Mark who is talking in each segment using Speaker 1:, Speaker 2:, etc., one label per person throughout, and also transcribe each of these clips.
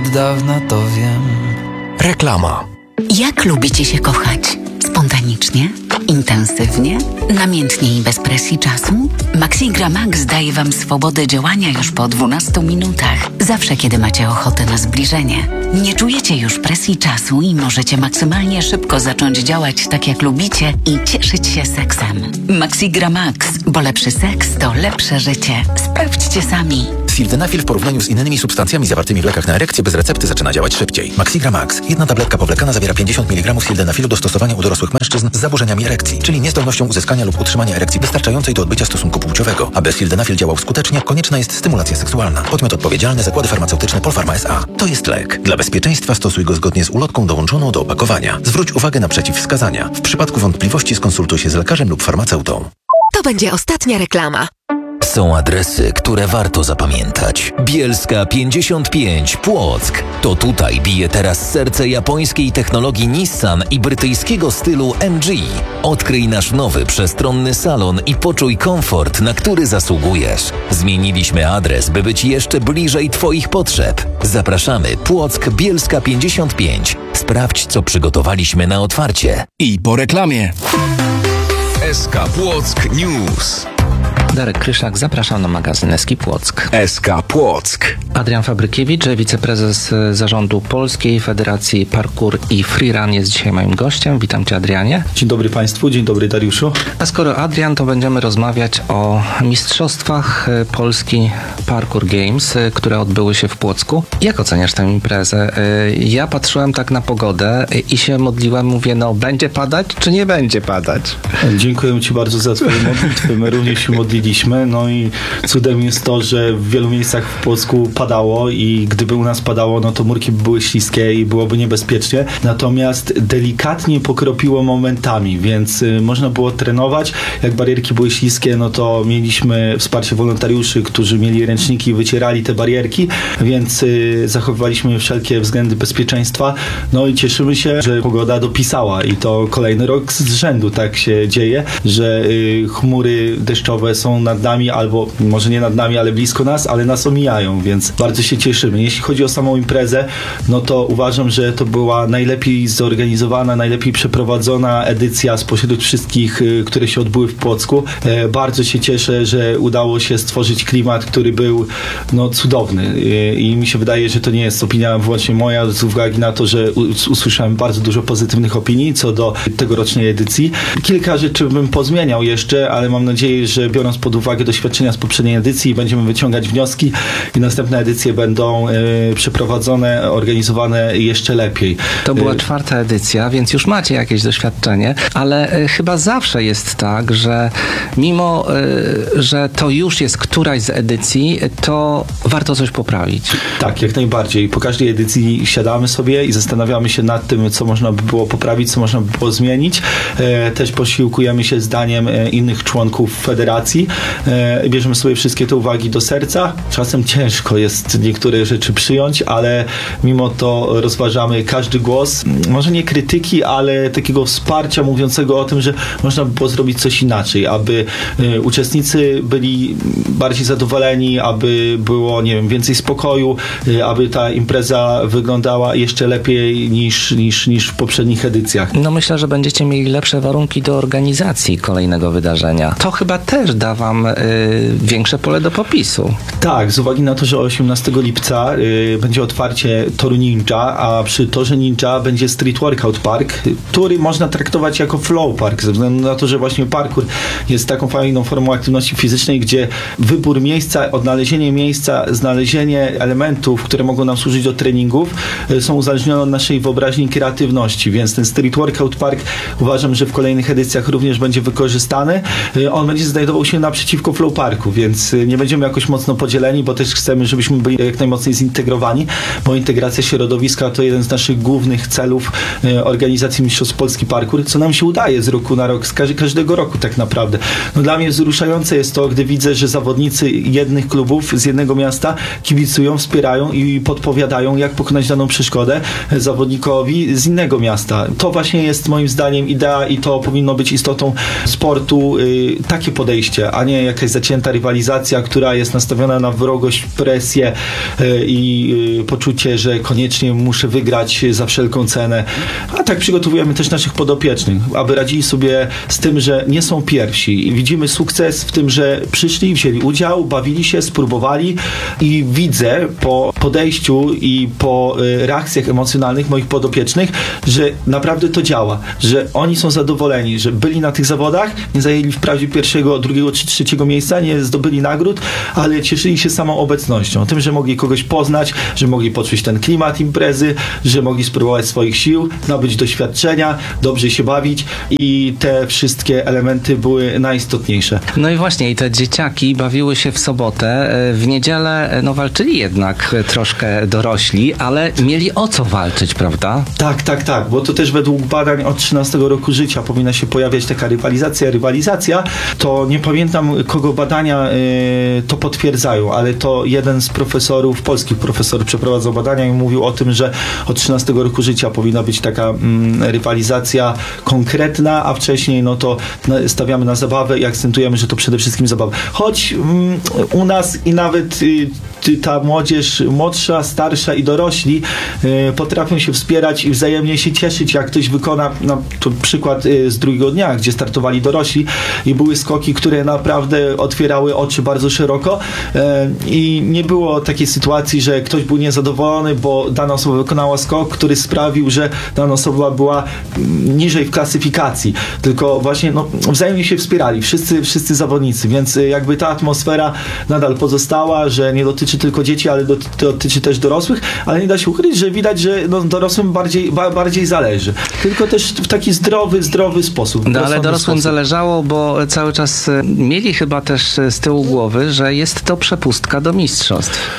Speaker 1: od dawna to wiem.
Speaker 2: Reklama.
Speaker 3: Jak lubicie się kochać? Spontanicznie? Intensywnie? Namiętnie i bez presji czasu? Maxigra Max daje Wam swobodę działania już po 12 minutach. Zawsze, kiedy macie ochotę na zbliżenie. Nie czujecie już presji czasu i możecie maksymalnie szybko zacząć działać tak, jak lubicie i cieszyć się seksem. Maxigra Max, bo lepszy seks to lepsze życie. Sprawdźcie sami.
Speaker 2: Sildenafil w porównaniu z innymi substancjami zawartymi w lekach na erekcję bez recepty zaczyna działać szybciej. Maxigra Max. Jedna tabletka powlekana zawiera 50 mg sildenafilu do stosowania u dorosłych mężczyzn z zaburzeniami erekcji, czyli niezdolnością uzyskania lub utrzymania erekcji wystarczającej do odbycia stosunku płciowego. Aby sildenafil działał skutecznie, konieczna jest stymulacja seksualna. Podmiot odpowiedzialny: Zakłady Farmaceutyczne Polpharma S.A. To jest lek. Dla bezpieczeństwa stosuj go zgodnie z ulotką dołączoną do opakowania. Zwróć uwagę na przeciwwskazania. W przypadku wątpliwości skonsultuj się z lekarzem lub farmaceutą.
Speaker 4: To będzie ostatnia reklama.
Speaker 5: Są adresy, które warto zapamiętać. Bielska 55, Płock. To tutaj bije teraz serce japońskiej technologii Nissan i brytyjskiego stylu MG. Odkryj nasz nowy, przestronny salon i poczuj komfort, na który zasługujesz. Zmieniliśmy adres, by być jeszcze bliżej Twoich potrzeb. Zapraszamy. Płock, Bielska 55. Sprawdź, co przygotowaliśmy na otwarcie.
Speaker 6: I po reklamie.
Speaker 7: SK Płock News.
Speaker 8: Darek Kryszak, zapraszam na magazyn SK Płock.
Speaker 6: SK Płock.
Speaker 8: Adrian Fabrykiewicz, wiceprezes zarządu Polskiej Federacji Parkour i Freerun jest dzisiaj moim gościem. Witam Cię, Adrianie.
Speaker 9: Dzień dobry Państwu, dzień dobry Dariuszu.
Speaker 8: A skoro Adrian, to będziemy rozmawiać o mistrzostwach Polski Parkour Games, które odbyły się w Płocku. Jak oceniasz tę imprezę? Ja patrzyłem tak na pogodę i się modliłem, mówię, no będzie padać, czy nie będzie padać?
Speaker 9: Dziękuję Ci bardzo za Twoje modlitwy. My również się modliliśmy, no i cudem jest to, że w wielu miejscach w Płocku padało i gdyby u nas padało, no to murki by były śliskie i byłoby niebezpiecznie. Natomiast delikatnie pokropiło momentami, więc można było trenować. Jak barierki były śliskie, no to mieliśmy wsparcie wolontariuszy, którzy mieli ręczniki i wycierali te barierki, więc zachowywaliśmy wszelkie względy bezpieczeństwa. No i cieszymy się, że pogoda dopisała i to kolejny rok z rzędu tak się dzieje, że chmury deszczowe są nad nami, albo może nie nad nami, ale blisko nas, ale nas omijają, więc bardzo się cieszymy. Jeśli chodzi o samą imprezę, no to uważam, że to była najlepiej zorganizowana, najlepiej przeprowadzona edycja spośród wszystkich, które się odbyły w Płocku. Bardzo się cieszę, że udało się stworzyć klimat, który był cudowny i mi się wydaje, że to nie jest opinia wyłącznie moja, z uwagi na to, że usłyszałem bardzo dużo pozytywnych opinii co do tegorocznej edycji. Kilka rzeczy bym pozmieniał jeszcze, ale mam nadzieję, że biorąc pod uwagę doświadczenia z poprzedniej edycji, będziemy wyciągać wnioski i następne edycje będą przeprowadzone, organizowane jeszcze lepiej.
Speaker 8: To była 4. edycja, więc już macie jakieś doświadczenie, ale chyba zawsze jest tak, że mimo, że to już jest któraś z edycji, to warto coś poprawić.
Speaker 9: Tak, jak najbardziej. Po każdej edycji siadamy sobie i zastanawiamy się nad tym, co można by było poprawić, co można by było zmienić. Też posiłkujemy się zdaniem innych członków federacji. Bierzemy sobie wszystkie te uwagi do serca. Czasem ciężko jest niektóre rzeczy przyjąć, ale mimo to rozważamy każdy głos. Może nie krytyki, ale takiego wsparcia mówiącego o tym, że można by było zrobić coś inaczej, aby uczestnicy byli bardziej zadowoleni, aby było, nie wiem, więcej spokoju, aby ta impreza wyglądała jeszcze lepiej niż w poprzednich edycjach.
Speaker 8: No myślę, że będziecie mieli lepsze warunki do organizacji kolejnego wydarzenia. To chyba też da Wam większe pole do popisu.
Speaker 9: Tak, z uwagi na to, że 18 lipca będzie otwarcie toru Ninja, a przy torze Ninja będzie Street Workout Park, który można traktować jako flow park, ze względu na to, że właśnie parkour jest taką fajną formą aktywności fizycznej, gdzie wybór miejsca, odnalezienie miejsca, znalezienie elementów, które mogą nam służyć do treningów, są uzależnione od naszej wyobraźni i kreatywności, więc ten Street Workout Park uważam, że w kolejnych edycjach również będzie wykorzystany. On będzie znajdował się naprzeciwko Flow Parku, więc nie będziemy jakoś mocno podzieleni, bo też chcemy, żebyśmy byli jak najmocniej zintegrowani, bo integracja środowiska to jeden z naszych głównych celów organizacji Mistrzostw Polski Parkour, co nam się udaje z roku na rok, z każdego roku tak naprawdę. No dla mnie wzruszające jest to, gdy widzę, że zawodnicy jednych klubów z jednego miasta kibicują, wspierają i podpowiadają, jak pokonać daną przeszkodę zawodnikowi z innego miasta. To właśnie jest moim zdaniem idea i to powinno być istotą sportu, takie podejście, a nie jakaś zacięta rywalizacja, która jest nastawiona na wrogość, presję i poczucie, że koniecznie muszę wygrać za wszelką cenę. A tak przygotowujemy też naszych podopiecznych, aby radzili sobie z tym, że nie są pierwsi. I widzimy sukces w tym, że przyszli, wzięli udział, bawili się, spróbowali i widzę po podejściu i po reakcjach emocjonalnych moich podopiecznych, że naprawdę to działa, że oni są zadowoleni, że byli na tych zawodach, nie zajęli wprawdzie pierwszego, drugiego czy trzeciego miejsca, nie zdobyli nagród, ale cieszyli się samą obecnością, tym, że mogli kogoś poznać, że mogli poczuć ten klimat imprezy, że mogli spróbować swoich sił, nabyć doświadczenia, dobrze się bawić i te wszystkie elementy były najistotniejsze.
Speaker 8: No i właśnie, i te dzieciaki bawiły się w sobotę, w niedzielę walczyli jednak troszkę dorośli, ale mieli o co walczyć, prawda?
Speaker 9: Tak, bo to też według badań od 13 roku życia powinna się pojawiać taka rywalizacja, to nie pamiętam, kogo badania to potwierdzają, ale to jeden z profesorów, polskich profesorów przeprowadzał badania i mówił o tym, że od 13 roku życia powinna być taka rywalizacja konkretna, a wcześniej no to stawiamy na zabawę i akcentujemy, że to przede wszystkim zabawa. Choć u nas i nawet ta młodzież młodsza, starsza i dorośli potrafią się wspierać i wzajemnie się cieszyć, jak ktoś wykona, no to przykład z drugiego dnia, gdzie startowali dorośli i były skoki, które naprawdę otwierały oczy bardzo szeroko i nie było takiej sytuacji, że ktoś był niezadowolony, bo dana osoba wykonała skok, który sprawił, że dana osoba była niżej w klasyfikacji, tylko właśnie wzajemnie się wspierali, wszyscy zawodnicy, więc jakby ta atmosfera nadal pozostała, że nie dotyczy tylko dzieci, ale dotyczy też dorosłych, ale nie da się ukryć, że widać, że dorosłym bardziej zależy. Tylko też w taki zdrowy sposób.
Speaker 8: No ale dorosłym zależało, bo cały czas mieli chyba też z tyłu głowy, że jest to przepustka do mistrzostw.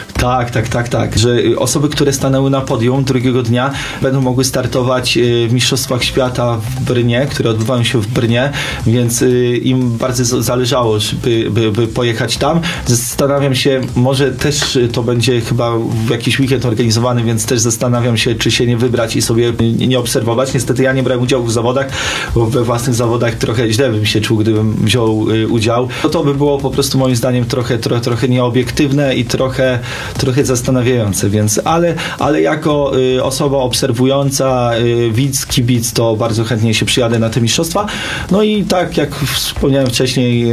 Speaker 9: Tak, że osoby, które stanęły na podium drugiego dnia, będą mogły startować w Mistrzostwach Świata w Brnie, które odbywają się w Brnie, więc im bardzo zależało, by pojechać tam. Zastanawiam się, może też to będzie chyba w jakiś weekend organizowany, więc też zastanawiam się, czy się nie wybrać i sobie nie obserwować. Niestety ja nie brałem udziału w zawodach, bo we własnych zawodach trochę źle bym się czuł, gdybym wziął udział. To by było po prostu moim zdaniem trochę nieobiektywne i trochę zastanawiające, więc ale jako osoba obserwująca, widz, kibic, to bardzo chętnie się przyjadę na te mistrzostwa. No i tak jak wspomniałem wcześniej,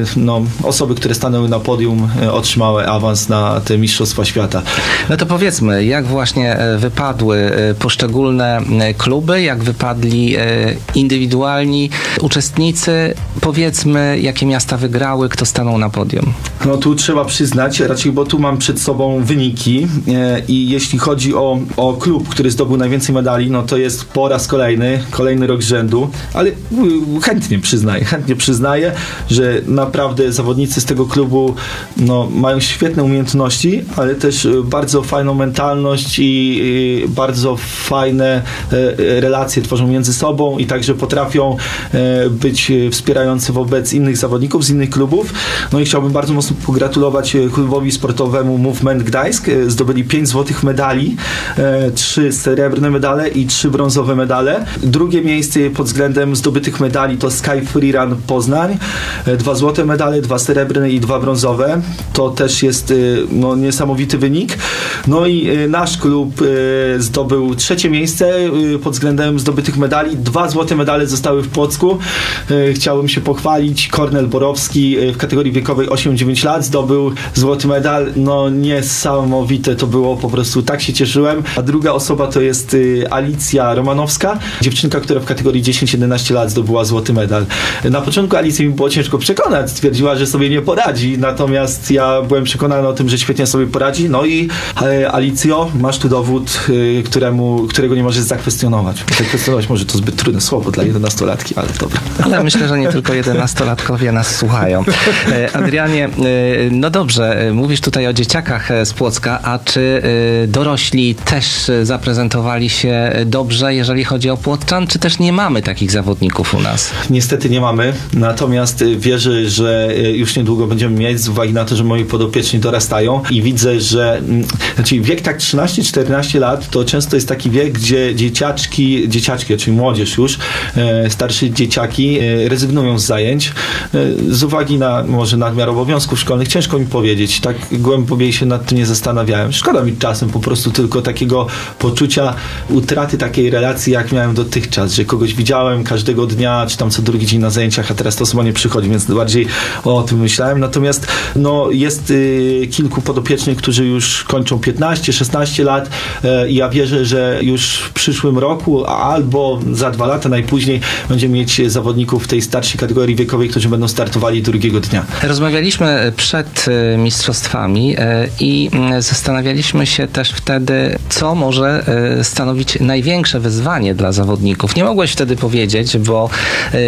Speaker 9: osoby, które stanęły na podium, otrzymały awans na te Mistrzostwa Świata.
Speaker 8: No to powiedzmy, jak właśnie wypadły poszczególne kluby, jak wypadli indywidualni uczestnicy, powiedzmy, jakie miasta wygrały, kto stanął na podium.
Speaker 9: No tu trzeba przyznać, raczej, bo tu mam przed sobą wyniki i jeśli chodzi o klub, który zdobył najwięcej medali, no to jest po raz kolejny rok z rzędu, ale chętnie przyznaję, że naprawdę zawodnicy z tego klubu mają świetne umiejętności, ale też bardzo fajną mentalność i bardzo fajne relacje tworzą między sobą i także potrafią być wspierający wobec innych zawodników z innych klubów. No i chciałbym bardzo mocno pogratulować klubowi sportowemu Movement Gdańsk. Zdobyli 5 złotych medali, 3 srebrne medale i 3 brązowe medale. Drugie miejsce pod względem zdobytych medali to Sky Freerun Poznań. 2 złote medale, 2 srebrne i 2 brązowe. To też jest niesamowity wynik. No i nasz klub zdobył 3 miejsce pod względem zdobytych medali. 2 złote medale zostały w Płocku. Chciałbym się pochwalić. Kornel Borowski w kategorii wiekowej 8-9 lat zdobył złoty medal. Niesamowite to było, po prostu tak się cieszyłem. A druga osoba to jest Alicja Romanowska, dziewczynka, która w kategorii 10-11 lat zdobyła złoty medal. Na początku Alicji mi było ciężko przekonać. Stwierdziła, że sobie nie poradzi, natomiast ja byłem przekonany o tym, że świetnie sobie poradzi. No i Alicjo, masz tu dowód, którego nie możesz zakwestionować. Zakwestionować może to zbyt trudne słowo dla 11-latki, ale dobra.
Speaker 8: Ale myślę, że nie tylko 11-latkowie nas słuchają. Adrianie, no dobrze, mówisz tutaj o dzieciakach z Płocka, a czy dorośli też zaprezentowali się dobrze, jeżeli chodzi o Płockczan, czy też nie mamy takich zawodników u nas?
Speaker 9: Niestety nie mamy, natomiast wierzę, że już niedługo będziemy mieć, z uwagi na to, to, że moi podopieczni dorastają i widzę, że znaczy wiek tak 13-14 lat to często jest taki wiek, gdzie dzieciaczki, czyli młodzież już, starsze dzieciaki rezygnują z zajęć z uwagi na może nadmiar obowiązków szkolnych. Ciężko mi powiedzieć. Tak głębiej się nad tym nie zastanawiałem. Szkoda mi czasem po prostu tylko takiego poczucia utraty takiej relacji, jak miałem dotychczas, że kogoś widziałem każdego dnia, czy tam co drugi dzień na zajęciach, a teraz to osoba nie przychodzi, więc bardziej o tym myślałem. Natomiast jest kilku podopiecznych, którzy już kończą 15-16 lat i ja wierzę, że już w przyszłym roku albo za 2 lata najpóźniej będziemy mieć zawodników w tej starszej kategorii wiekowej, którzy będą startowali drugiego dnia.
Speaker 8: Rozmawialiśmy przed mistrzostwami i zastanawialiśmy się też wtedy, co może stanowić największe wyzwanie dla zawodników. Nie mogłeś wtedy powiedzieć, bo